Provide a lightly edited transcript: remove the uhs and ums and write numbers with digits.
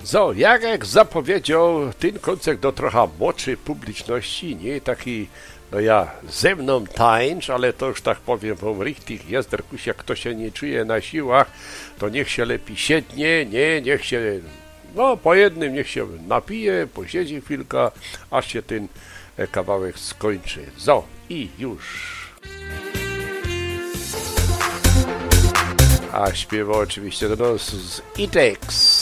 So, jak zapowiedział, ten koncert do trochę młodszej publiczności, nie taki, no ja, ze mną tańcz, ale to już tak powiem wam richtig jest, Derkuś, jak kto się nie czuje na siłach, to niech się lepiej siednie, niech się, no po jednym niech się napije, posiedzi chwilkę, aż się ten kawałek skończy. So, i już. A śpiewał oczywiście do nas z Itex.